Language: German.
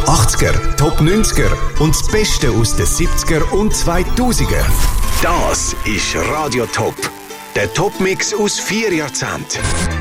80er, Top 90er und das Beste aus den 70er und 2000er. Das ist Radio Top. Der Top-Mix aus 4 Jahrzehnten.